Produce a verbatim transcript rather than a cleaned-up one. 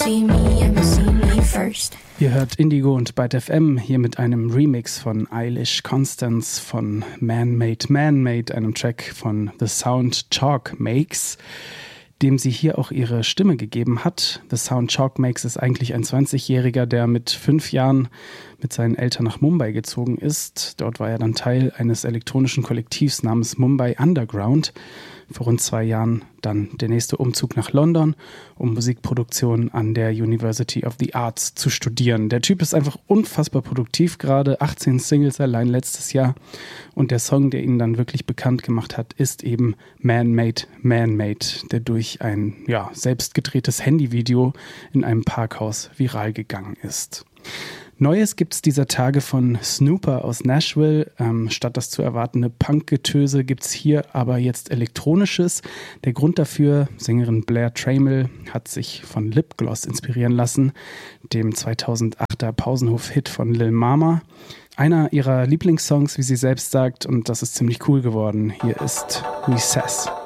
See me and see me first. Ihr hört Indigo und Byte F M hier mit einem Remix von Eilish Constance von Man-Made Man-Made, einem Track von The Sound Chalk Makes, dem sie hier auch ihre Stimme gegeben hat. The Sound Chalk Makes ist eigentlich ein zwanzigjähriger, der mit fünf Jahren mit seinen Eltern nach Mumbai gezogen ist. Dort war er dann Teil eines elektronischen Kollektivs namens Mumbai Underground. Vor rund zwei Jahren dann der nächste Umzug nach London, um Musikproduktion an der University of the Arts zu studieren. Der Typ ist einfach unfassbar produktiv gerade, achtzehn Singles allein letztes Jahr. Und der Song, der ihn dann wirklich bekannt gemacht hat, ist eben Man-Made Man-Made, der durch ein ja, selbst gedrehtes Handyvideo in einem Parkhaus viral gegangen ist. Neues gibt's dieser Tage von Snooper aus Nashville. Ähm, statt das zu erwartende Punk-Getöse gibt's hier aber jetzt Elektronisches. Der Grund dafür, Sängerin Blair Trammell hat sich von Lipgloss inspirieren lassen, dem zweitausendachter Pausenhof-Hit von Lil Mama. Einer ihrer Lieblingssongs, wie sie selbst sagt, und das ist ziemlich cool geworden. Hier ist Recess.